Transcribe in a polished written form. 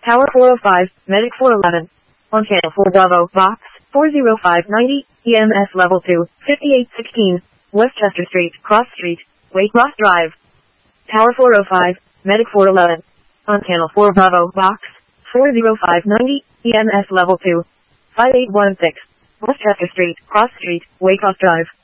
Tower 405, Medic 411. On channel 4 Bravo, Box 40590, EMS Level 2, 5816, Westchester Street, Cross Street, Waycross Drive. Tower 405, Medic 411. On channel 4 Bravo, Box 40590, EMS Level 2, 5816, Westchester Street, Cross Street, Waycross Drive.